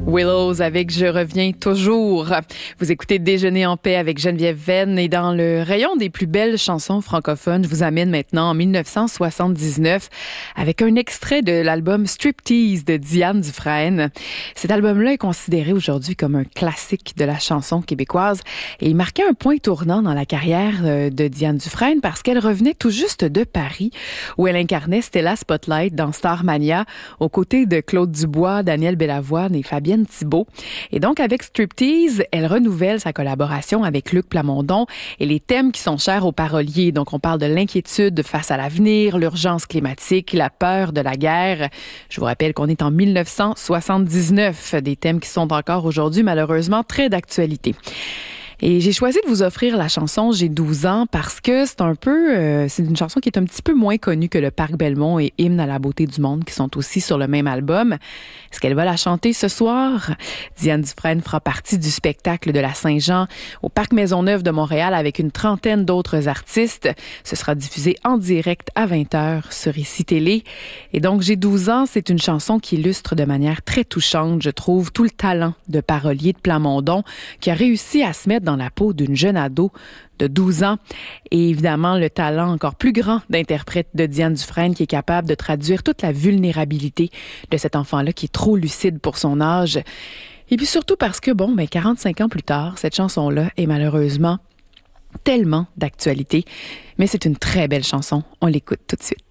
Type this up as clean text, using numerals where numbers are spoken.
Willows avec Je reviens toujours. Vous écoutez Déjeuner en paix avec Geneviève Venn et dans le rayon des plus belles chansons francophones, je vous amène maintenant en 1979 avec un extrait de l'album Striptease de Diane Dufresne. Cet album-là est considéré aujourd'hui comme un classique de la chanson québécoise et il marquait un point tournant dans la carrière de Diane Dufresne parce qu'elle revenait tout juste de Paris où elle incarnait Stella Spotlight dans Starmania aux côtés de Claude Dubois, Daniel Bellavoine et Fabienne Thibault. Et donc, avec Striptease, elle renouvelle sa collaboration avec Luc Plamondon et les thèmes qui sont chers aux paroliers. Donc, on parle de l'inquiétude face à l'avenir, l'urgence climatique, la peur de la guerre. Je vous rappelle qu'on est en 1979, des thèmes qui sont encore aujourd'hui, malheureusement, très d'actualité. Et j'ai choisi de vous offrir la chanson J'ai 12 ans parce que c'est une chanson qui est un petit peu moins connue que le Parc Belmont et Hymne à la beauté du monde qui sont aussi sur le même album. Est-ce qu'elle va la chanter ce soir? Diane Dufresne fera partie du spectacle de la Saint-Jean au Parc Maisonneuve de Montréal avec une trentaine d'autres artistes. Ce sera diffusé en direct à 20h sur ICI Télé. Et donc, J'ai 12 ans, c'est une chanson qui illustre de manière très touchante, je trouve, tout le talent de parolier de Plamondon qui a réussi à se mettre dans la peau d'une jeune ado de 12 ans et évidemment le talent encore plus grand d'interprète de Diane Dufresne qui est capable de traduire toute la vulnérabilité de cet enfant-là qui est trop lucide pour son âge. Et puis surtout parce que, 45 ans plus tard, cette chanson-là est malheureusement tellement d'actualité. Mais c'est une très belle chanson. On l'écoute tout de suite.